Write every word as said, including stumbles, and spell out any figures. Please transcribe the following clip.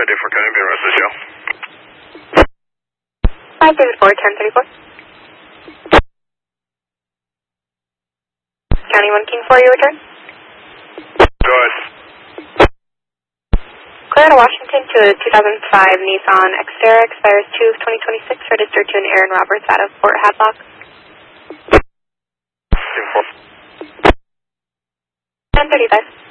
ready for County Bureau, this is Joe. five David four, ten thirty-four. County one King four, you return? Go ahead. Clear out of Washington to a two thousand five Nissan Xterra, expires two of twenty twenty-six, registered to an Aaron Roberts out of Fort Hadlock. King four. ten thirty-five.